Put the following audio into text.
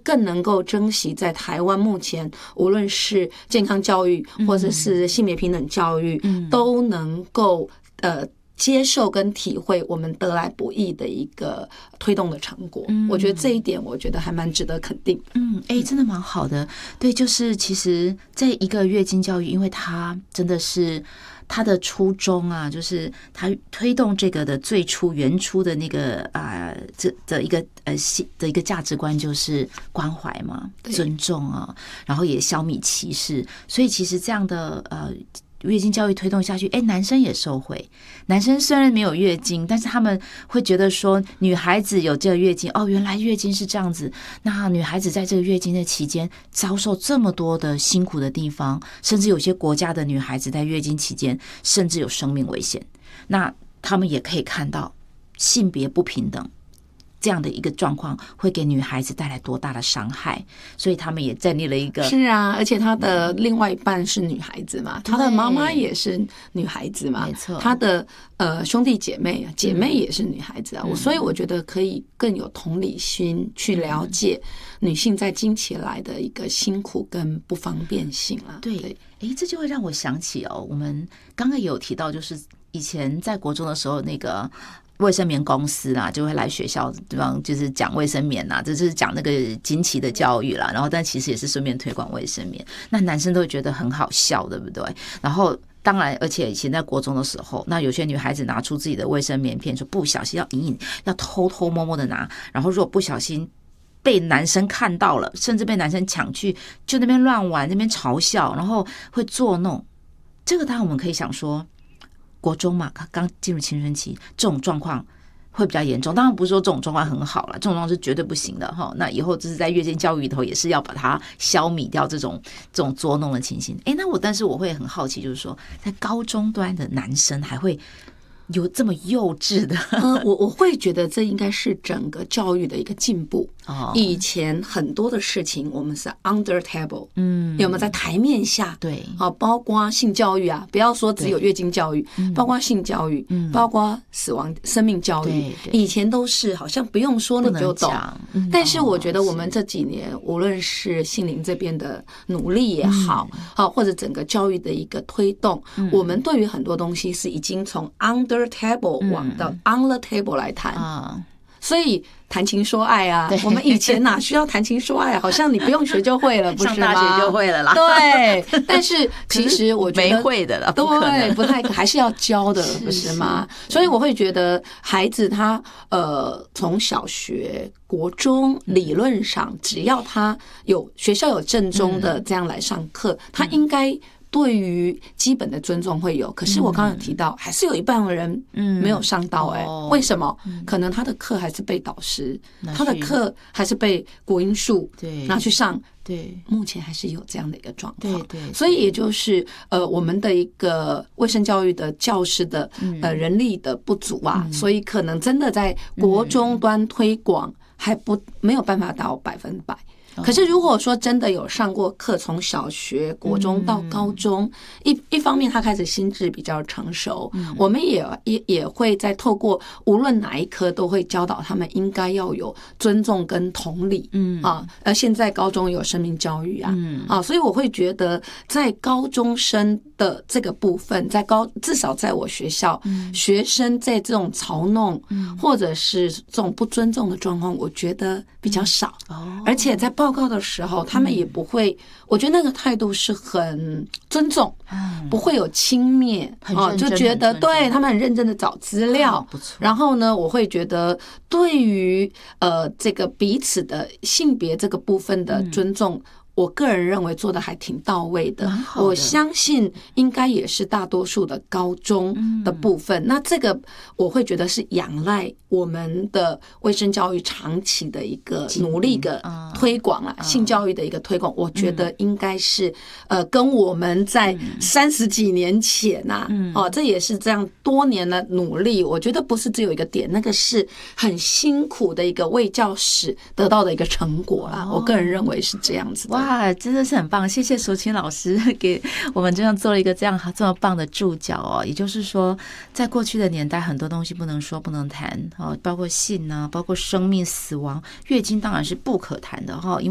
更能够珍惜在台湾目前无论是健康教育或者是性别平等教育，都能够接受跟体会我们得来不易的一个推动的成果。我觉得这一点我觉得还蛮值得肯定。 真的蛮好的。对，就是其实这一个月经教育，因为它真的是他的初衷啊，就是他推动这个的最初原初的那个这的一个价值观就是关怀嘛，尊重啊，然后也消弭歧视。所以其实这样的月经教育推动下去，男生也受惠。男生虽然没有月经，但是他们会觉得说，女孩子有这个月经，原来月经是这样子。那女孩子在这个月经的期间遭受这么多的辛苦的地方，甚至有些国家的女孩子在月经期间甚至有生命危险。那他们也可以看到性别不平等这样的一个状况会给女孩子带来多大的伤害，所以他们也建立了一个。 是啊，而且他的另外一半是女孩子嘛，他的妈妈也是女孩子嘛， 没错， 他的兄弟姐妹也是女孩子啊，所以我觉得可以更有同理心去了解女性在经期来的一个辛苦跟不方便性啦。 对，这就会让我想起我们刚刚也有提到，就是以前在国中的时候那个卫生棉公司啦，就会来学校地方，就是讲卫生棉啦，这就是讲那个经期的教育啦。然后，但其实也是顺便推广卫生棉。那男生都会觉得很好笑，对不对？然后，当然，而且以前在国中的时候，那有些女孩子拿出自己的卫生棉片，说不小心要偷偷摸摸的拿，然后如果不小心被男生看到了，甚至被男生抢去，就那边乱玩，那边嘲笑，然后会作弄。这个当然我们可以想说，国中嘛，刚进入青春期，这种状况会比较严重。当然不是说这种状况很好了，这种状况是绝对不行的哈。那以后就是在月经教育里头，也是要把它消弭掉这种捉弄的情形。但是我会很好奇，就是说，在高中端的男生还会有这么幼稚的？ 我会觉得这应该是整个教育的一个进步。以前很多的事情我们是 under table， 有没有在台面下？ 对， 包括性教育啊，不要说只有月经教育，包括性教育，包括生命教育，以前都是好像不用说你就懂。但是我觉得我们这几年，无论是性灵这边的努力也好，或者整个教育的一个推动，我们对于很多东西是已经从 under table 往到 on the table 来谈。所以谈情说爱啊，我们以前哪需要谈情说爱？好像你不用学就会了，不是吗？ 上大学就会了啦。 对，但是其实我觉得没会的了， 对，不太还是要教的，不是吗？所以我会觉得孩子他从小学、国中，理论上只要他学校有正宗的这样来上课，他应该对于基本的尊重会有。可是我刚刚有提到，还是有一半的人没有上到。为什么？可能他的课还是被导师，他的课还是被国英数拿去上。对，目前还是有这样的一个状况。对，所以也就是我们的一个卫生教育的教师的人力的不足啊，所以可能真的在国中端推广还没有办法到100%。可是如果说真的有上过课，从小学、国中到高中，一方面他开始心智比较成熟，我们也会在透过无论哪一科都会教导他们应该要有尊重跟同理。而现在高中有生命教育啊，所以我会觉得在高中生的这个部分，至少在我学校，学生在这种嘲弄或者是这种不尊重的状况，我觉得比较少。而且在报告的时候，他们也不会，我觉得那个态度是很尊重，不会有轻蔑，就觉得对他们很认真的找资料。然后呢，我会觉得对于这个彼此的性别这个部分的尊重，我个人认为做的还挺到位的。我相信应该也是大多数的高中的部分。那这个我会觉得是仰赖我们的卫生教育长期的一个努力的推广啦，性教育的一个推广，我觉得应该是跟我们在30几年前这也是这样多年的努力，我觉得不是只有一个点，那个是很辛苦的一个卫教史得到的一个成果啦。我个人认为是这样子的。 哇，真的是很棒！谢谢淑清老师给我们这样做了一个这么棒的注脚也就是说，在过去的年代，很多东西不能说不能谈包括性包括生命、死亡、月经，当然是不可谈的因为